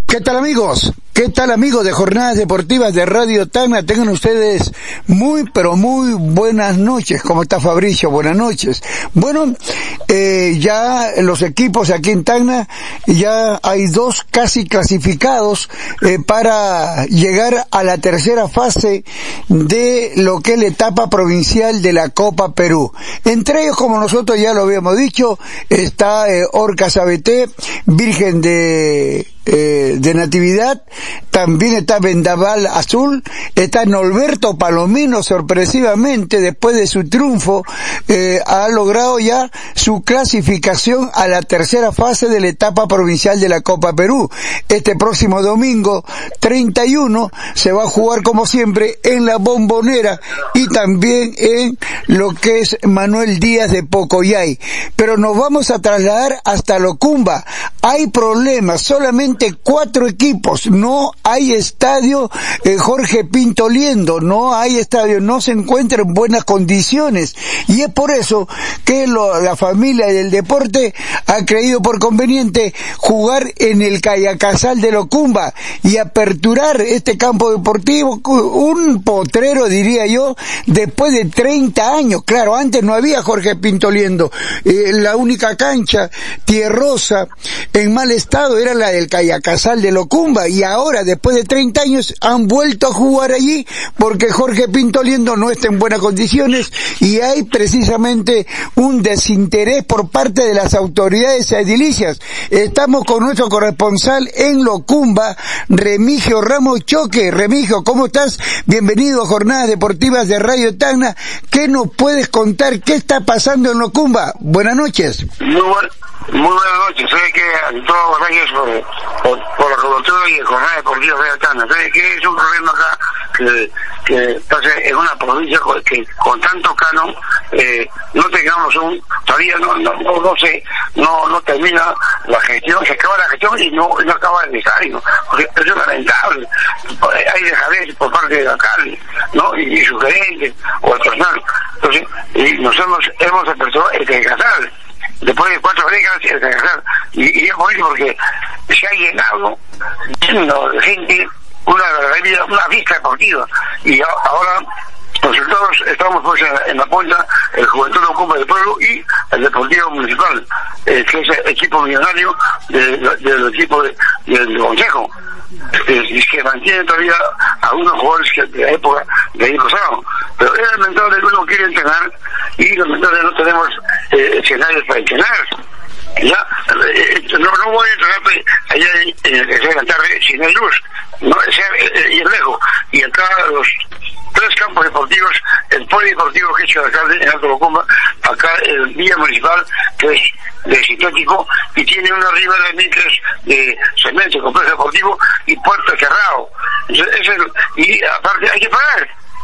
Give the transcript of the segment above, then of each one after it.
¿Qué tal, amigos? ¿Qué tal, amigos de Jornadas Deportivas de Radio Tacna? Tengan ustedes muy, pero muy buenas noches. ¿Cómo está Fabricio? Buenas noches. Bueno, ya los equipos aquí en Tacna, ya hay dos casi clasificados para llegar a la tercera fase de lo que es la etapa provincial de la Copa Perú. Entre ellos, como nosotros ya lo habíamos dicho, está Orcas Abeté, Virgen de Natividad, también está Vendaval Azul, está Norberto Palomino, sorpresivamente, después de su triunfo, ha logrado ya su clasificación a la tercera fase de la etapa provincial de la Copa Perú. Este próximo domingo 31 se va a jugar, como siempre, en la Bombonera y también en lo que es Manuel Díaz de Pocoyay. Pero nos vamos a trasladar hasta Locumba. Hay problemas, solamente 4 equipos, no hay estadio Jorge Pinto Liendo, no hay estadio, no se encuentra en buenas condiciones, y es por eso que la familia del deporte ha creído por conveniente jugar en el Cayacasal de Locumba y aperturar este campo deportivo, un potrero, diría yo, después de 30 años. Claro, antes no había Jorge Pinto Liendo, la única cancha tierrosa en mal estado era la del Cayacasal de Locumba, y ahora, después de 30 años, han vuelto a jugar allí porque Jorge Pinto Liendo no está en buenas condiciones, y hay precisamente un desinterés por parte de las autoridades edilicias. Estamos con nuestro corresponsal en Locumba, Remigio Ramos Choque. Remigio, ¿cómo estás? Bienvenido a Jornadas Deportivas de Radio Tacna. ¿Qué nos puedes contar? ¿Qué está pasando en Locumba? Buenas noches. Muy buenas noches. Sé que a todos gracias por la cobertura y el Jornada Deportiva de Radio Tacna. Sé que es un problema acá que pasa en una provincia que con tanto canon no tengamos todavía no termina la gestión, se acaba la gestión y no acaba el estadio, porque es lamentable. Hay dejadez por parte del alcalde, ¿no? Y su gerente o el personal. Entonces, nos hemos aperturado el Cayacasal. Después de 4 décadas el Cayacasal, y es bonito porque se ha llenado de gente, una vista deportiva, y ahora nosotros estamos pues en la punta, el Juventud Locumba del Pueblo y el Deportivo Municipal, que es el equipo millonario del equipo del Consejo, que mantiene todavía algunos jugadores de la época de ahí pasado. Pero es lamentable que uno quiere entrenar y lamentable no tenemos escenarios para entrenar. Ya, no voy a entrenar allá en la tarde si no hay luz, no, y es lejos. Y acá los 3 campos deportivos, el polideportivo que ha hecho el alcalde en Alto Locumba, acá el Villa Municipal, que es de sintético, y tiene una arriba de metros de cemento, complejo deportivo y puerto cerrado. Y aparte hay que pagar.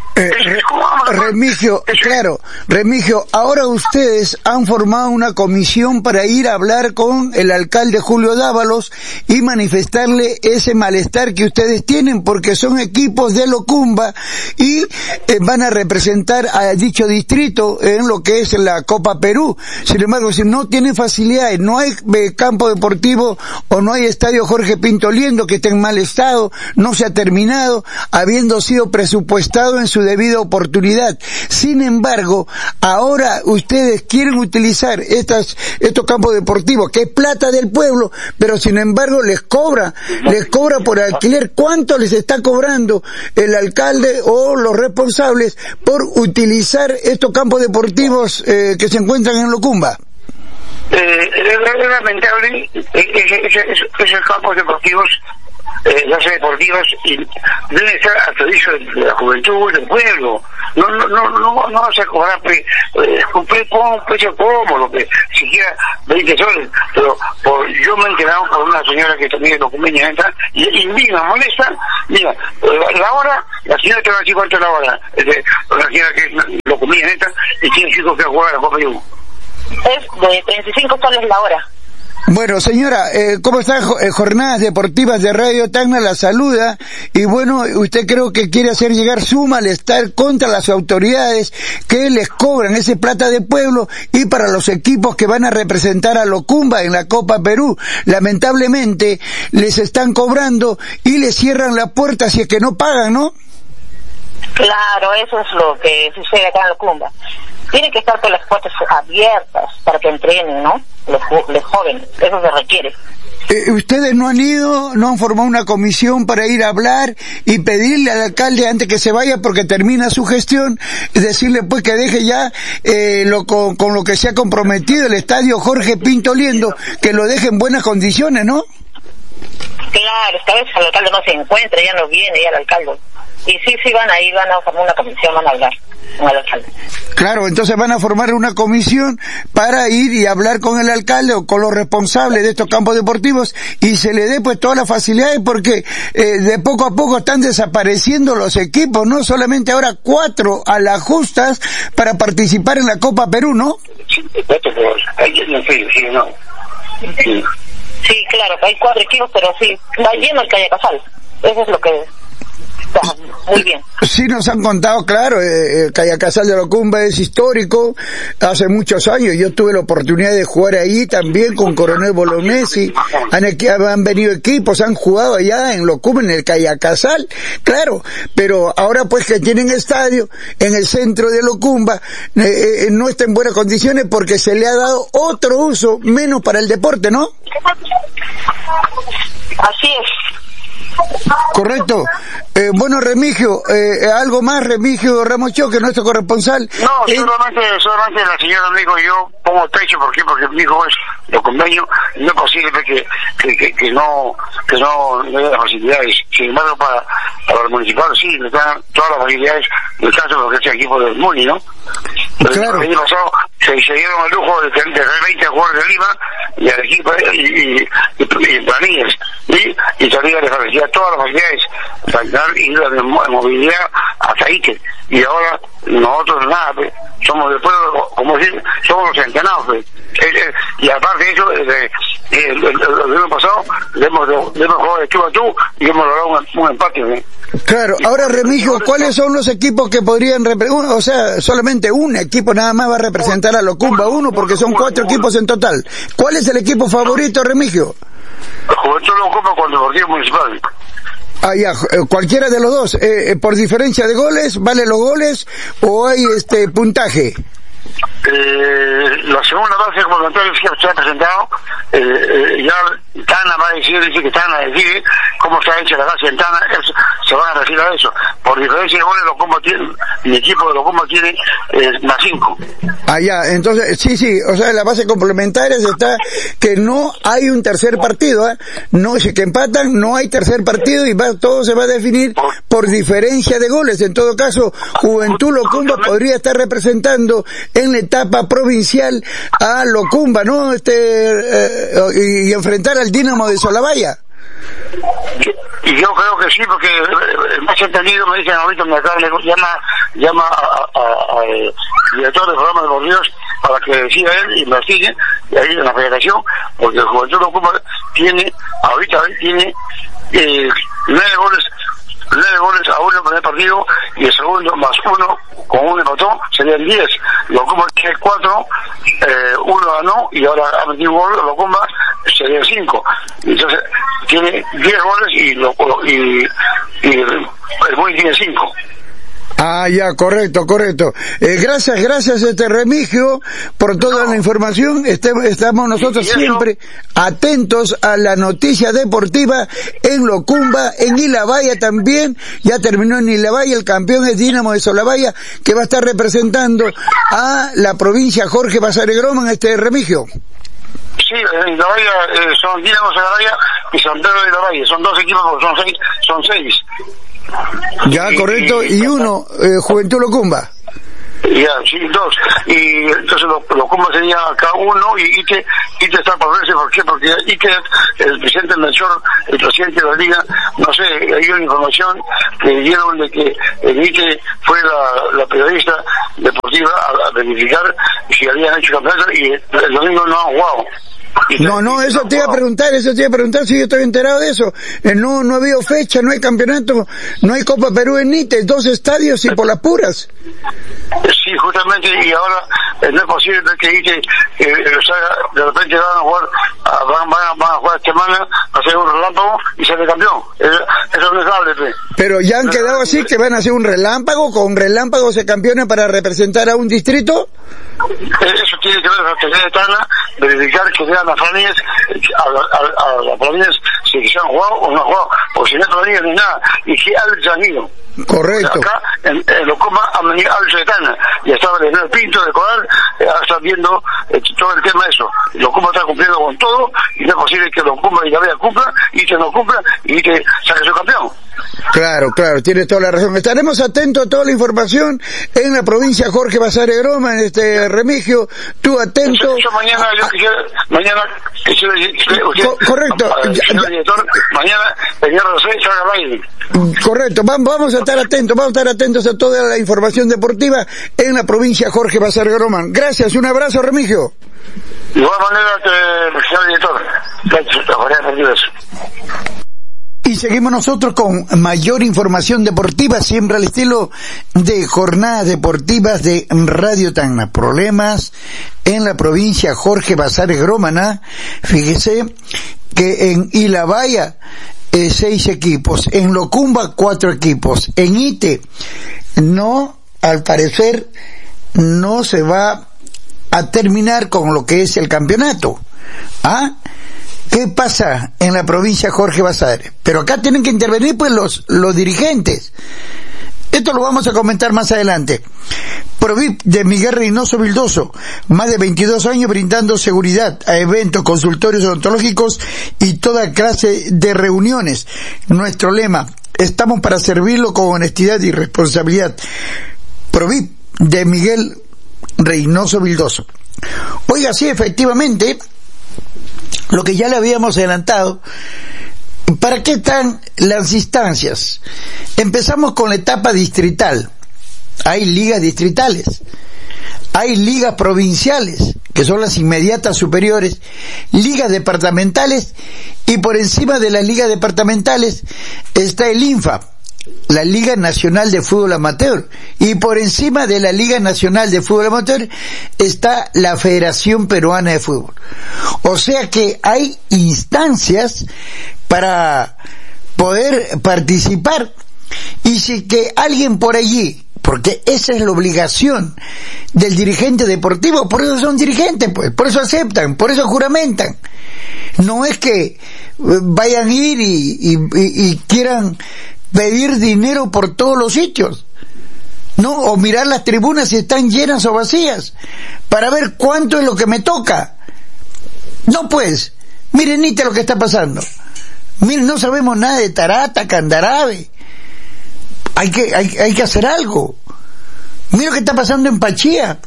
Remigio, claro, Remigio, ahora ustedes han formado una comisión para ir a hablar con el alcalde Julio Dávalos y manifestarle ese malestar que ustedes tienen, porque son equipos de Locumba y van a representar a dicho distrito en lo que es la Copa Perú. Sin embargo, si no tienen facilidades, no hay campo deportivo o no hay estadio Jorge Pinto Liendo, que está en mal estado, no se ha terminado, habiendo sido presupuestado en su debida oportunidad. Sin embargo, ahora ustedes quieren utilizar estos campos deportivos, que es plata del pueblo, pero sin embargo les cobra por alquiler. ¿Cuánto les está cobrando el alcalde o los responsables por utilizar estos campos deportivos que se encuentran en Locumba? Es lamentable esos campos deportivos, las deportivas, y deben estar al servicio de la juventud del pueblo. No se cobrar cumplir con un precio cómodo, que siquiera 20 soles, pero yo me he enterado por una señora que también es locumeña y me molesta. Mira, la hora, la señora te va a decir cuánto es la hora, la señora que es locumeña y tiene chicos que jugar a la Copa Perú. Es de 25 soles la hora. Bueno, señora, ¿cómo están? Jornadas Deportivas de Radio Tacna la saluda, y bueno, usted creo que quiere hacer llegar su malestar contra las autoridades que les cobran ese plata de pueblo y para los equipos que van a representar a Locumba en la Copa Perú. Lamentablemente les están cobrando y les cierran la puerta si es que no pagan, ¿no? Claro, eso es lo que sucede acá en Locumba. Tienen que estar con las puertas abiertas para que entrenen, ¿no? Los jóvenes, eso se requiere. ¿Ustedes no han ido, no han formado una comisión para ir a hablar y pedirle al alcalde antes que se vaya porque termina su gestión, decirle pues que deje ya con lo que se ha comprometido el estadio Jorge Pinto Liendo, que lo deje en buenas condiciones, ¿no? Claro, esta vez el alcalde no se encuentra, ya no viene ya el alcalde. Y sí van a ir, van a formar una comisión, van a hablar con el alcalde. Claro, entonces van a formar una comisión para ir y hablar con el alcalde o con los responsables de estos campos deportivos y se le dé pues todas las facilidades porque de poco a poco están desapareciendo los equipos, no solamente ahora 4 a las justas para participar en la Copa Perú, ¿no? Sí, claro, hay 4 equipos, pero sí, va lleno el Calle Casal, eso es lo que... Muy bien. Sí, nos han contado, claro, el Cayacasal de Locumba es histórico, hace muchos años, yo tuve la oportunidad de jugar ahí también con Coronel Bolognesi, han venido equipos, han jugado allá en Locumba, en el Cayacasal, claro, pero ahora pues que tienen estadio en el centro de Locumba, no está en buenas condiciones porque se le ha dado otro uso, menos para el deporte, ¿no? Así es. Correcto. Bueno, Remigio, algo más, Remigio Ramos Choque, nuestro corresponsal. No, solamente la señora me dijo, yo pongo techo, ¿por qué? Porque mi hijo es lo convenio, no es posible que no haya las facilidades. Sin embargo, para los municipales sí, le dan todas las facilidades, en el caso de lo que es el equipo del Muni, ¿no? Claro. El año pasado se dieron el lujo de tener 20 jugadores de Lima y al equipo y planillas y salía de facilidad todas las facilidades para dar y la movilidad hasta Ike, y ahora nosotros nada, somos del pueblo, como decir, somos los entrenados, y aparte de eso, el año pasado le hemos jugado de tú a tú y hemos logrado un empate. Claro, ahora Remigio, ¿cuáles son los equipos que podrían representar? O sea, solamente un equipo nada más va a representar a Locumba, uno, porque son 4 equipos en total. ¿Cuál es el equipo favorito, Remigio? Juventud Locumba con Deportivo Municipal. Ah, ya, cualquiera de los dos. ¿Por diferencia de goles, vale los goles o hay puntaje? La segunda base complementaria que se ha presentado, ya Tana va a decir, dice que Tana decide cómo está hecha la base en Tana, se van a referir a eso. Por diferencia de goles, Locumba tiene, mi equipo de Locumba tiene más 5. Ah, ya, entonces, sí, o sea, la base complementaria está que no hay un tercer partido, no, si que empatan, no hay tercer partido y todo se va a definir por diferencia de goles. En todo caso, Juventud Locumba podría estar representando en la etapa provincial a Locumba, ¿no? Y enfrentar al Dínamo de Solabaya. Y yo creo que sí, porque más entendido me dicen ahorita, me acaban de llama al director del programa de los Ríos para que decida él, investigue, y ahí en la federación, porque el Juventud Locumba ahorita tiene 9 goles a 1 en el primer partido, y el segundo más 1 con un empató serían 10. Locumba tiene 4, 1 ganó y ahora ha metido un gol. Locumba serían 5. Entonces tiene 10 goles y el Muni tiene 5. Ah, ya, correcto. Gracias, Remigio, por toda la información. Estamos nosotros siempre atentos a la noticia deportiva en Locumba, en Ilabaya también. Ya terminó en Ilabaya, el campeón es Dínamo de Solabaya, que va a estar representando a la provincia Jorge Basaregroma en Remigio. Sí, en Ilabaya son Dínamo de Solabaya y San Pedro de Ilabaya. Son 2 equipos, son 6. Ya, correcto, y uno, Juventud Locumba. Ya, sí, 2. Y entonces Locumba sería acá 1 y Ike está por verse. ¿Por qué? Porque Ike, el presidente Melchor, el presidente de la liga, no sé, hay una información que dieron de que Ike fue la periodista deportiva a verificar si habían hecho campeonato y el domingo no han jugado. No, eso te iba a preguntar si yo estoy enterado de eso. No ha habido fecha, no hay campeonato, no hay Copa Perú en Ite, 2 estadios y por las puras. Sí, justamente, y ahora no es posible que Ite de repente van a jugar esta semana, hacer un relámpago y ser campeón. Eso no es hable. Pero ya han quedado así, que van a hacer un relámpago, con relámpago se campeonan para representar a un distrito. Eso tiene que ver con la Autoridad de Tacna, verificar que vean las planillas, a las planillas si se han jugado o no han jugado, porque si no hay planillas ni nada, y que árbitros han ido. Correcto. Acá, en Locumba, han venido árbitros de Tacna, y estaba el Pinto de Coral, está viendo todo el tema de eso. Locumba está cumpliendo con todo, y no es posible que Locumba y la Vega cumplan, y que no cumplan, y que saque su campeón. Claro, tienes toda la razón. Estaremos atentos a toda la información en la provincia Jorge Basadre Groma, en Remigio, tú atento. Eso mañana, Correcto. Señor director, mañana, el día Rosé, salga al aire. Correcto, vamos a estar atentos a toda la información deportiva en la provincia Jorge Basadre Groma. Gracias, un abrazo, Remigio. De igual manera, señor director, gracias. Y seguimos nosotros con mayor información deportiva, siempre al estilo de Jornadas Deportivas de Radio Tacna. Problemas en la provincia Jorge Basadre Groma. Fíjese que en Ilabaya 6 equipos, en Locumba 4 equipos, en Ite al parecer no se va a terminar con lo que es el campeonato. ¿Qué pasa en la provincia Jorge Basadre? Pero acá tienen que intervenir pues los dirigentes. Esto lo vamos a comentar más adelante. Provip de Miguel Reynoso Vildoso, más de 22 años brindando seguridad a eventos, consultorios odontológicos y toda clase de reuniones. Nuestro lema, estamos para servirlo con honestidad y responsabilidad. Provip de Miguel Reynoso Vildoso. Oiga, sí, efectivamente, lo que ya le habíamos adelantado, ¿para qué están las instancias? Empezamos con la etapa distrital. Hay ligas distritales, hay ligas provinciales, que son las inmediatas superiores, ligas departamentales, y por encima de las ligas departamentales está el INFA, la Liga Nacional de Fútbol Amateur, y por encima de la Liga Nacional de Fútbol Amateur está la Federación Peruana de Fútbol. O sea que hay instancias para poder participar, y si que alguien por allí, porque esa es la obligación del dirigente deportivo, por eso son dirigentes, pues, por eso aceptan, por eso juramentan. No es que vayan a ir y quieran pedir dinero por todos los sitios, ¿no? O mirar las tribunas si están llenas o vacías, para ver cuánto es lo que me toca. No, pues, miren lo que está pasando. Miren, no sabemos nada de Tarata, Candarave. Hay que hacer algo. Miren lo que está pasando en Pachía.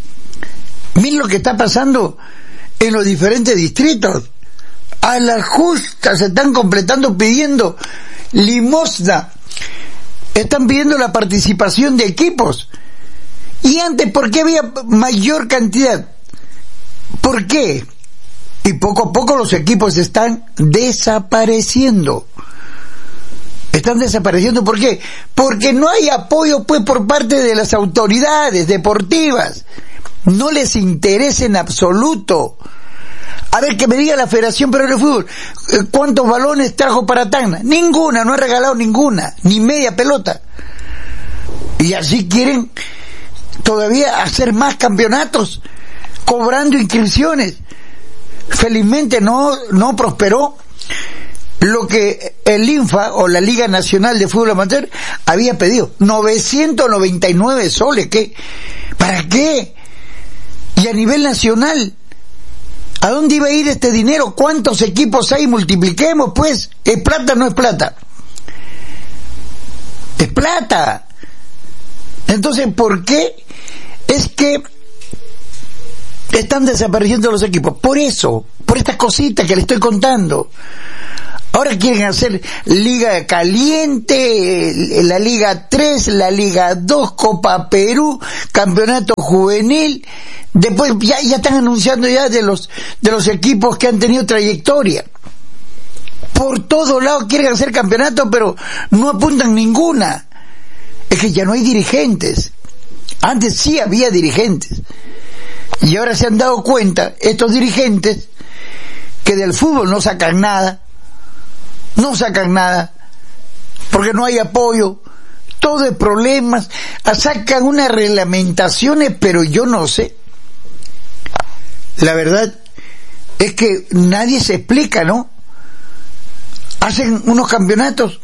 Miren lo que está pasando en los diferentes distritos. A la justa se están completando pidiendo limosna. Están pidiendo la participación de equipos. Y antes, ¿por qué había mayor cantidad? ¿Por qué? Y poco a poco los equipos están desapareciendo. Están desapareciendo, ¿por qué? Porque no hay apoyo pues por parte de las autoridades deportivas. No les interesa en absoluto. A ver, que me diga la Federación Peruana de Fútbol, ¿cuántos balones trajo para Tacna? Ninguna, no ha regalado ninguna, ni media pelota. Y así quieren todavía hacer más campeonatos, cobrando inscripciones. Felizmente no prosperó lo que el INFA o la Liga Nacional de Fútbol Amateur había pedido, 999 soles. ¿Qué? ¿Para qué? Y a nivel nacional, ¿a dónde iba a ir este dinero? ¿Cuántos equipos hay? Multipliquemos, pues. ¿Es plata o no es plata? Es plata. Entonces, ¿por qué es que están desapareciendo los equipos? Por eso, por estas cositas que le estoy contando. Ahora quieren hacer Liga Caliente, la Liga 3, la Liga 2, Copa Perú, Campeonato Juvenil. Después ya están anunciando ya de los equipos que han tenido trayectoria. Por todos lados quieren hacer campeonato, pero no apuntan ninguna. Es que ya no hay dirigentes. Antes sí había dirigentes. Y ahora se han dado cuenta, estos dirigentes, que del fútbol no sacan nada, porque no hay apoyo, todo es problemas, sacan unas reglamentaciones, pero yo no sé. La verdad es que nadie se explica, ¿no? Hacen unos campeonatos.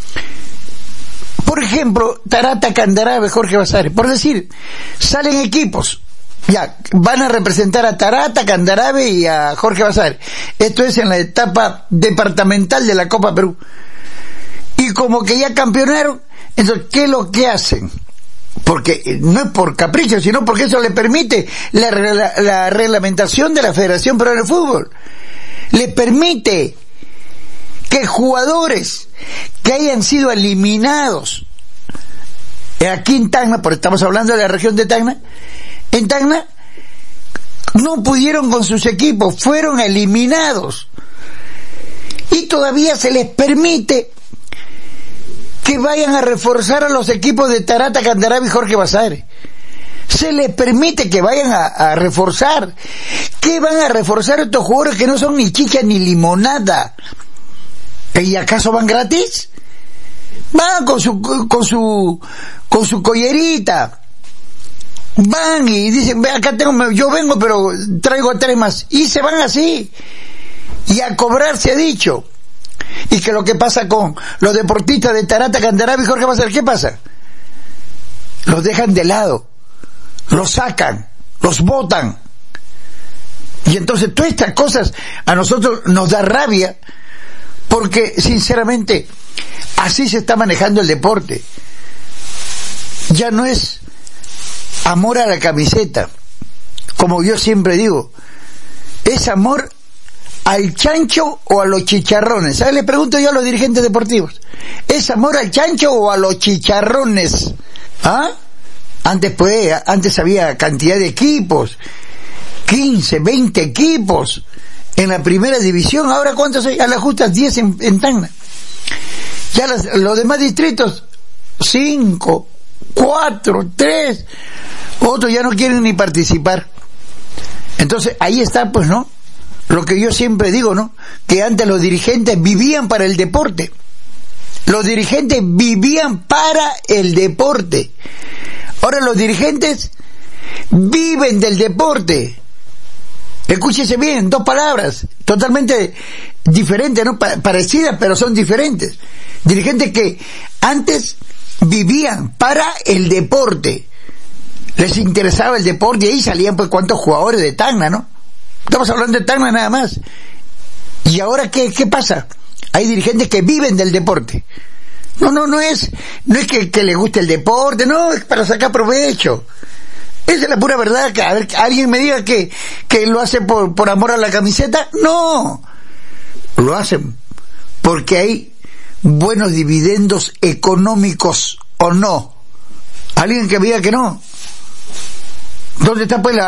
Por ejemplo, Tarata, Candarave, Jorge Basadre, por decir, salen equipos, ya, van a representar a Tarata, Candarave y a Jorge Basadre. Esto es en la etapa departamental de la Copa Perú. Y como que ya campeonaron, entonces, ¿qué es lo que hacen? Porque no es por capricho, sino porque eso le permite la reglamentación de la Federación Peruana de Fútbol. Le permite que jugadores que hayan sido eliminados aquí en Tacna, porque estamos hablando de la región de Tacna, en Tacna no pudieron con sus equipos, fueron eliminados, y todavía se les permite que vayan a reforzar a los equipos de Tarata, Candarave y Jorge Basadre. Se les permite que vayan a reforzar. ¿Qué van a reforzar estos jugadores que no son ni chicha ni limonada? ¿Y acaso van gratis? Van con su collerita. Van y dicen, ve, acá yo vengo, pero traigo 3 más. Y se van así. Y a cobrar se ha dicho. Y que lo que pasa con los deportistas de Tarata, Candarave y Jorge Basadre, ¿qué pasa? Los dejan de lado. Los sacan. Los botan. Y entonces todas estas cosas a nosotros nos da rabia, porque sinceramente así se está manejando el deporte. Ya no es amor a la camiseta, como yo siempre digo, es amor al chancho o a los chicharrones. ¿Sabes? Le pregunto yo a los dirigentes deportivos, ¿es amor al chancho o a los chicharrones? ¿Ah? Antes había cantidad de equipos, 15, 20 equipos en la primera división. Ahora ¿cuántos hay? A las justas 10 en Tacna. Ya los demás distritos, 5, 4, 3, otros ya no quieren ni participar. Entonces ahí está, pues, ¿no? Lo que yo siempre digo, ¿no? Que antes los dirigentes vivían para el deporte. Los dirigentes vivían para el deporte. Ahora los dirigentes viven del deporte. Escúchese bien, 2 palabras totalmente diferentes, ¿no? Parecidas, pero son diferentes. Dirigentes que antes vivían para el deporte. Les interesaba el deporte y ahí salían pues cuántos jugadores de Tacna, ¿no? Estamos hablando de Tacna nada más. ¿Y ahora qué pasa? Hay dirigentes que viven del deporte. No es que les guste el deporte, no, es para sacar provecho. Esa es la pura verdad. Que a ver, alguien me diga que lo hace por amor a la camiseta. No, lo hacen porque hay buenos dividendos económicos, o no. Alguien que me diga que no. ¿Dónde está pues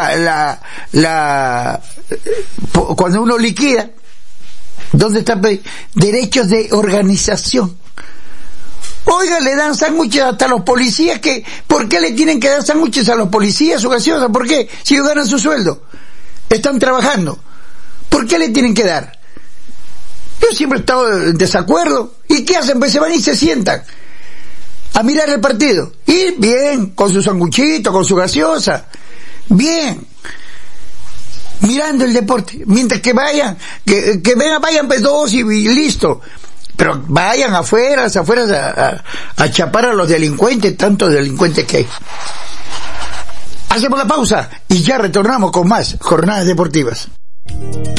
cuando uno liquida? ¿Dónde está pues derechos de organización? Oiga, le dan sándwiches hasta a los policías. ¿Por qué le tienen que dar sándwiches a los policías, su gaseosa? ¿Por qué? Si ellos ganan su sueldo, están trabajando, ¿por qué le tienen que dar? Yo siempre he estado en desacuerdo. ¿Y qué hacen? Pues se van y se sientan a mirar el partido. Y bien, con su sanguchito, con su gaseosa, bien, mirando el deporte. Mientras que vayan, vayan pues 2 y listo. Pero vayan afuera a chapar a los delincuentes, tantos delincuentes que hay. Hacemos la pausa y ya retornamos con más jornadas deportivas.